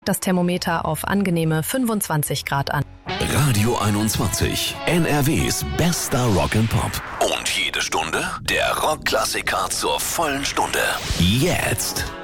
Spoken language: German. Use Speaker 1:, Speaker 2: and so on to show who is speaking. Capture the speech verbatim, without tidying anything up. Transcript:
Speaker 1: Das Thermometer auf angenehme fünfundzwanzig Grad an.
Speaker 2: Radio einundzwanzig, N R Ws bester Rock and Pop. Und jede Stunde der Rockklassiker zur vollen Stunde. Jetzt.